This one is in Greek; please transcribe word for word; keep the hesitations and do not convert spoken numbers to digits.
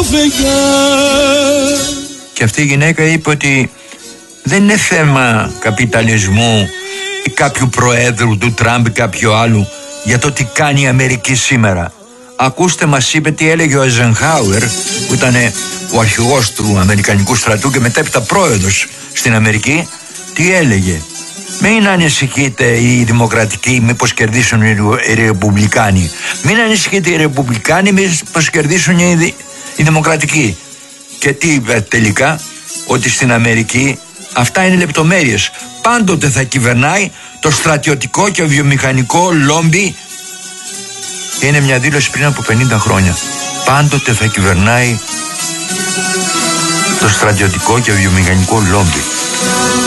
Και αυτή η γυναίκα είπε ότι δεν είναι θέμα καπιταλισμού ή κάποιου προέδρου του Τραμπ ή κάποιου άλλου για το τι κάνει η Αμερική σήμερα. Ακούστε, μας είπε τι έλεγε ο Eisenhower, που ήταν ο αρχηγός του Αμερικανικού στρατού και μετέπειτα πρόεδρος στην Αμερική. Τι έλεγε? Μην ανησυχείτε οι δημοκρατικοί μήπως κερδίσουν οι ρεπουμπλικάνοι. Μην ανησυχείτε οι ρεπουμπλικάνοι μήπως κερδίσουν οι, οι δημοκρατικοί. Και τι είπε τελικά? Ότι στην Αμερική αυτά είναι λεπτομέρειες. Πάντοτε θα κυβερνάει το στρατιωτικό και βιομηχανικό λόμπι. Είναι μια δήλωση πριν από πενήντα χρόνια. Πάντοτε θα κυβερνάει το στρατιωτικό και βιομηχανικό λόμπι.